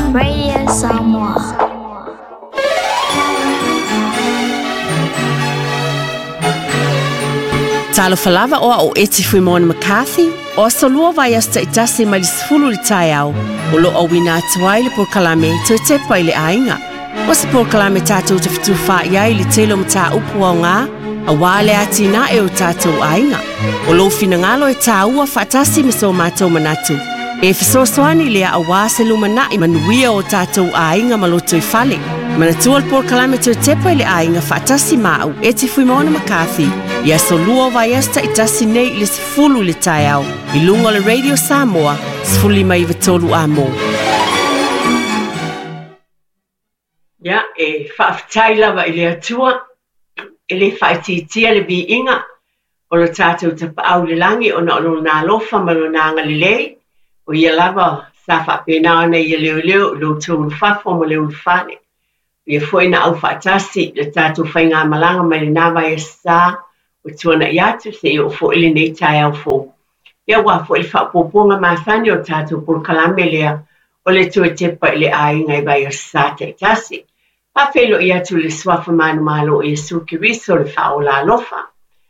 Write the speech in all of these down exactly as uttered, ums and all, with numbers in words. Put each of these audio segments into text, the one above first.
Radio Samoa. Talo falava o o eti fui Mona McCarthy o solua vai asta itasi mai sfulu li tai au o lo au ina atuai por kalame to te pai le ainga o se por kalame tatu te fitu fa iai li telo mta upu au ngā a wale ati na e o tatu ainga o lo fina ngalo e ta ua fatasi miso mato manatu e fiso soani lea a wase lumana i manuia o tatu ainga maloto i fale Manatua al por kalame to te pai le ainga fatasi mau eti fui Mona McCarthy ia solua vai esta itasi nei le sifulu le tai au i lunga le Radio Samoa sifuli mai vitolu amo. Ia e whaafitai lava i le atua e le whaititia le bi inga o lo tātou te paau le langi o na o lo nā lofa ma lo nā ngale lei o ia lava sa whapena ana i leo leo lo tō ulfafo ma le ulfane. Ia foi na au whaatasi le tātou whainga malanga mai le nā vai e sā o tuana i atu se i o fo ili nei tai au fo. Ia wā fo ili whapoponga māsani o tātou por kalame lea o le tue tepa i le ainga i vai o sā te tasi. Pawhelo i atu le swafa manu malo i Yesu Kiriso le whao la lofa.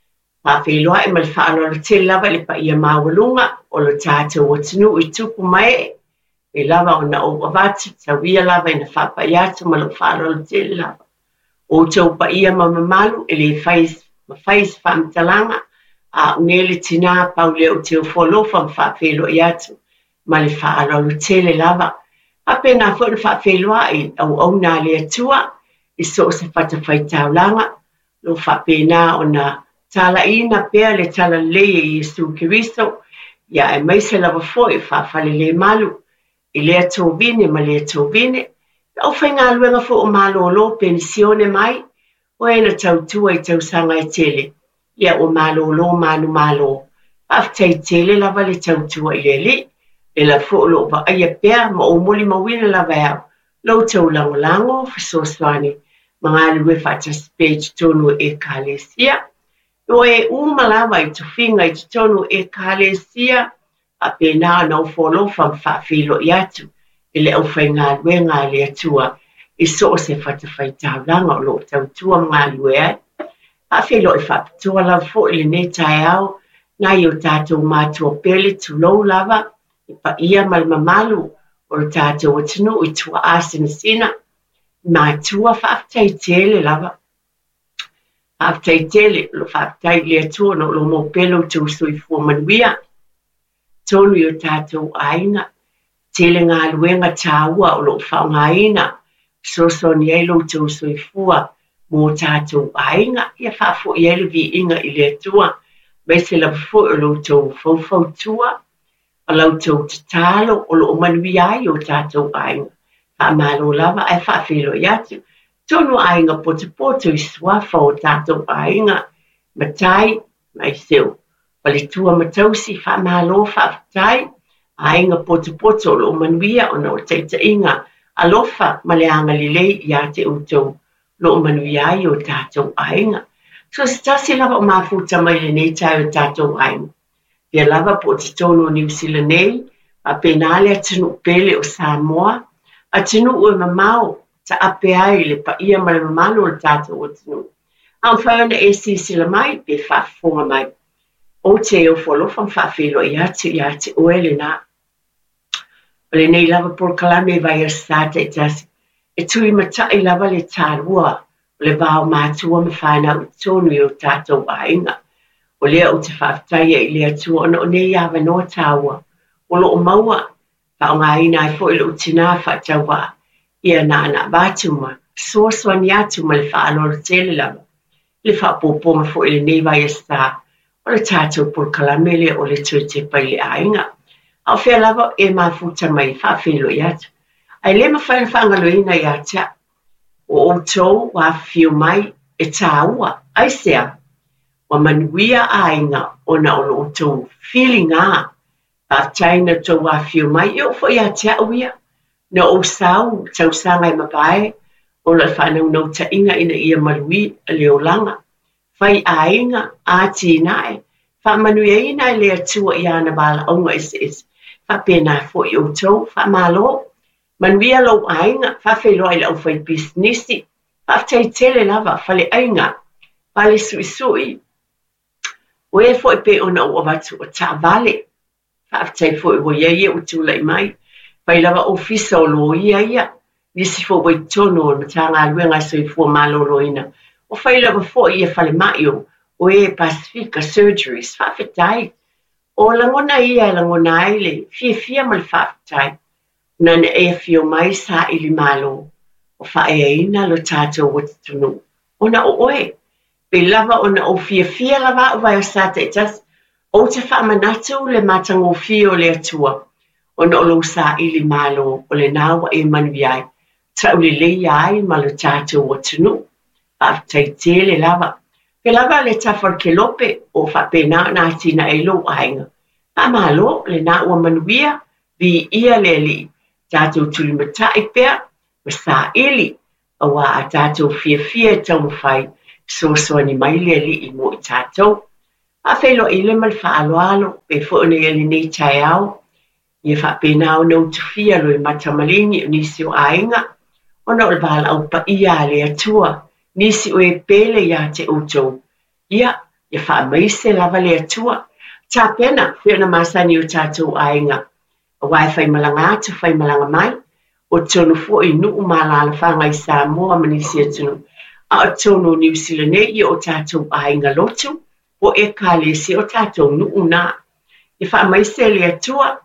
Pawhelo ai ma le whaalo le te lava le pa ia mawalunga o le tātou o tunu i tupu mai e lava o na o avati sa wia lava i na whapa i atu ma le whaalo le te lava. O tau pa ia ma mamalu e le whais ma whais whamtalanga a unele tina pau leo te o wholofa ma whawhelo i atu ma le whaalo le te le lava. Ape na fo na whawhelo ai au au nā le atua i so se whatawhai taulanga lo whapena o na tala ina pea le tala lea i Yesu Kiriso ia e mai se lava fo i whawhale le malu i lea tō vine ma lea tō vine au whai ngā luenga fo o malo o lo pensione mai o e na tau tua i tau sanga i tele ia o malo o lo manu malo paftai tele lava le tau tua i le li e la fo lo va ia pea ma o moli ma wina lava au lo tau lango lango fiso swani mga luwe fatas page tonu e kalesia o e uma lava i tufinga i tonu e kalesia a pena na o folo fam fa filo i atu ele au whai ngā lue ngā le atua i so se whatawhai taulanga o lo tau tua ngā lue ai a filo i whapatua lava fo i le ne tai au nai o tātou mātua pele tu lou lava i pa ia mal mamalu o le tātou o tunu i tua asina sina mātua whaafitai tele lava whaafitai tele lo whaafitai le atua no lo mo pelo tu sui fua manuia tonu i o tātou ainga tele ngā luenga tāua o lo whaungaina sosoni ai lo tu sui fua mo tātou ainga ia whaafo i ele vi inga i le atua mai se la fo o lo tu fau tua a lau tau te talo o lo manui ai o tātou ainga. A malo lava ai whawhelo i atu. Tonu ainga poto poto i swafa o tātou ainga. Matai, mai seu. Pali tua matausi wha malo whawhatai. Ainga poto poto o lo manuia o no teita inga. Alofa maleanga lilei i ate utou. Lo manui ai o tātou ainga. So stasi lava o mafuta mai le nei tai o tātou ainga. Ia lava po te tono New Zealand nei, a penale atinu pele o Samoa, atinu ue mamao, ta ape ai le pa ia ma le mamalo o tātou o tinu. Ang whaona e si sila mai, pe whafonga mai. O te o wholofa mwhawhelo i atu i atu oele na. O le nei lava por kalame vai a sata i tasi. E tui matai lava le tālua, o le vao mātua me whaina o tonu i o tātou ainga. O lea o te whaafitai e lea tua ona o nei awa noa tāua. O lo o maua, pa o ngā ina e fo i lo tina whaataua. Ia na ana bātuma, soaswa ni atu ma le whaalora tele lava. Le whaapoponga fo i le nei vai e sā. O le tātou por kalamele o le tue te pai le ainga. Au whea lava e mafuta mai whaafelo i atu. Ai le ma whaina whaangalo ina i atia. O o tau wa whiu mai e tāua. Ai sea. Wa manuia ainga o na o lo tau feeling a a taina tau a whiu mai i o fo i a tea uia na o sau tau sangai mapae o la whanau nau ta inga ina ia marui a leo langa whai ainga a tinae wha manuia ina i lea tua i ana bala onga is is wha pena fo i o tau wha malo manuia lou aiga faafeiloa i le ʻaufai pisinisi faafetaitele lava faleʻaiga pale suʻisuʻi ua e foʻi pe ona ua watu o taʻavale faafetai foʻi ua ia ia ua tulaʻi mai pai lava ofisa o lo ia ia nisi foʻi ua itonu o matagaluega e soifua malōlōina o fai lava foʻi ia falemaʻi o o e Pacifica Surgeries faafetai o lagona ia e lagona ai le fiafia ma le faafetai nana e fio mai sa ili malo o faeaina lo tatou ua tutunu ona o oe pe lava ona o fiafia lava o vai o sa taʻitasi o te faamanatu le matagofio o le atua ona o lou sa ili malo o lenā ua e manuia ai taʻuleleia ai ma lo tatou ua tunuu faafetaitele lava pe lava le tafalekelope o faapena na atina ai lou aiga faamālo lenā ua manuia viia le alii tatou tulimataʻi pea ma saʻili auā a tatou fiafia e taumafai soasoani mai le alii mo i tatou faafeiloaʻi le ma le faaaloalo pe foʻi ona ia lenei taeao ia faapena ona utufia lo i matamalini o nisi o aiga ona o le valaau paia a le atua nisi o e pele iā te outou ia ia faamaise lava le atua tapena fe ona masani o tatou aiga auā e faimalaga atu faimalaga mai o tonu foʻi nuu malalafaga i Samoa ma nisi atunu a o tonu o niusilane ia o tatou aiga lotu o e kalesi o tatou nuu na ia faamaise le atua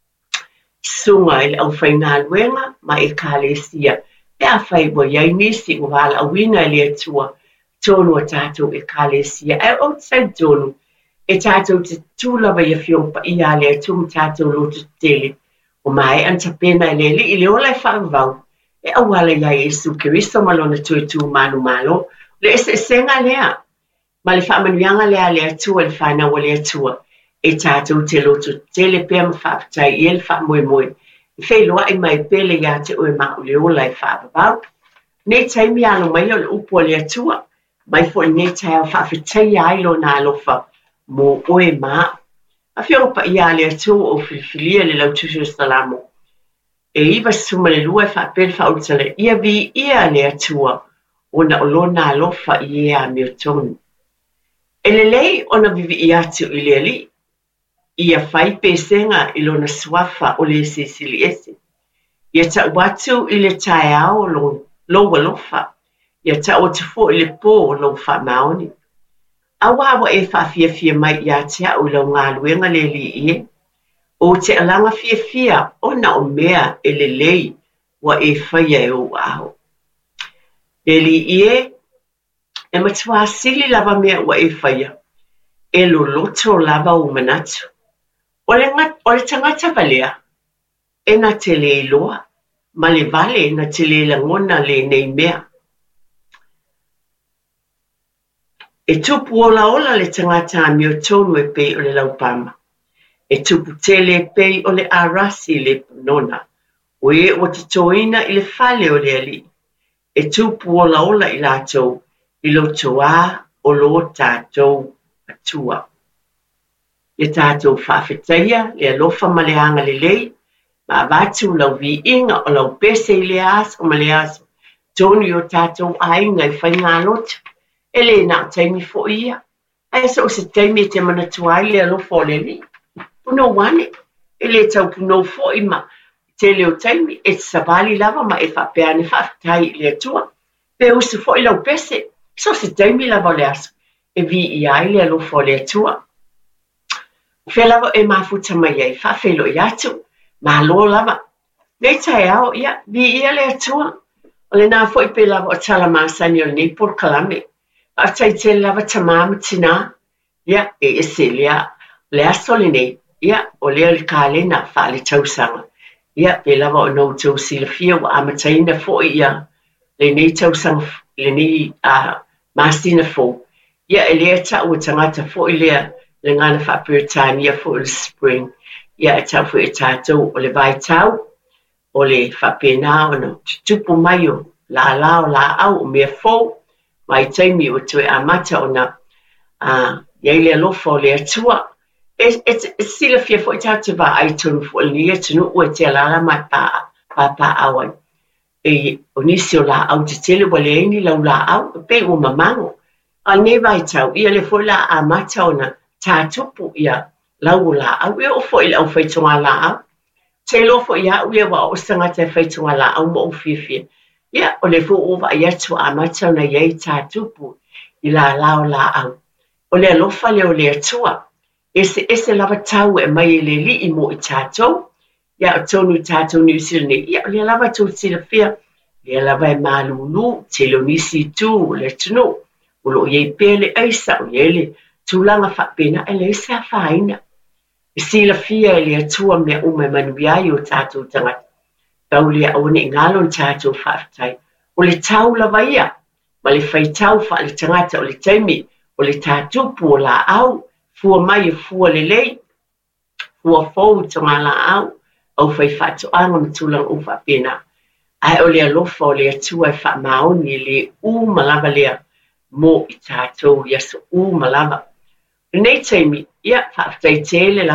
sunga i le ʻaufaigaluega ma e kalesia e a fai ua iai nisi ua valaauina e le atua tonu a tatou e kalesia e outside tonu e tatou te tūlava ia fiopaia a le atua ma tatou lotu tetele o mae ana tapena e le alii le ola e faavavau e auala iai Iesu Keriso ma lona tuetū malumalo le eseesega lea ma le faamanuiaga lea le atua i le fanau o le atua e tatou te lotu tetele pea ma faafetai ia le faamoemoe i feiloaʻi mai pele iā te oe maʻuleola e faavavau nei taimi alo mai o le upu o le atua mai foʻi nei taeao faafetai ai lona alofa mo oe ma afiogapaia a le atua o filifilia le lautusi o salamo e iva sesuma le lua e faapele faaulutalaʻia viia le atua ona o lona alofa i ē a miotonu e lelei ona vivii atu i le alii ia fai pesega i lona suafa o le sesili ese ia taʻu atu i le taeao o lou alofa ia taʻu atu foʻi le pō o lou faamaoni auā ua e faafiafia mai iā te aʻu i laugaluega le alii e o te alaga fiafia ona o mea e lelei ua e faia e ou ao le alii e e matuasili lava mea ua e faia e loloto lava o manatu o le, o le tagata valea e na te lē iloa ma le vale na te lē lagona lenei mea e tupu olaola le tagata a miotonu e pei o le laupama e tupu tele e pei o le arasi le panona o e ua totoina i le fale o le alii e tupu olaola i latou i lo toā o lo tatou atua ia tatou faafetaia le alofa ma le aga lelei ma avatu lau viiga o lau pese i le aso ma le aso tonu i o tatou aiga i faigalotu e lē na o taimi foʻi ia ae so o se taimi e te manatua ai le alofa o le alii punou ane e lē taupunou foʻi ma tele o taimi e savali lava ma e faapeane faafetai i le atua pe usu foʻi lau pese so se taimi lava o le aso e viia ai le alofa o le atua fe lava e mafuta mai ai faafeiloʻi atu malo lava nei taeao ia viia le atua o lenā foʻi pe lava o talamasani o lenei polokalame faafetaitele lava tamā ma tinā ia e ese lea le aso lenei ia o lea le kalena faale tausaga ia pe lava o noutou silafia ua amataina foʻi ia lenei tausaga lenei a masina fou ia e lea taʻu o tagata foʻi lea le ngana whaperetania fo le spring ia e tau fo e tātou o le vaitau o le whapena o no tupu mai o la la o la au o mea fo mai taimi o tue a mata o na uh, iai le alofa o le atua e, e, e sila fia fo i tātou wa ai tonu fo le nia tunu o e te alala mai pa papa awai e o nisi o la au te tele wale ini lau la au pe o mamango a ne vai tau ia le foi la a mata ona tātupu ia lau la au e o foi la au whaitonga la au te lofo ia ue wa o sanga te whaitonga la au mo o whiwhi ia o le fo o wa ia tu a mata ona iei tātupu i la lao la au o le alofa le o le atua ese ese lava tau e mai le li i mo i tātou ia o tonu tātou ni usilne ia o le lava tau sila fia le lava e malulu te lo nisi tu le tunu o lo iei pele aisa o iei le tūlanga whapena e le sa whaina e sila fia e le atua mea ume manuiai o tātou tangata tau le au ne ngalo tātou whaftai o le tau lava ia ma le whaitau wha le tangata o le taimi o le tātupu o la au fua mai e fua le lei fua fau tonga la au au fai fatu anga mtulang u whapena ai o le alofa o le atua e wha maoni le u malava lea mo i tātou yaso u malava nei taimi ia whaftai tele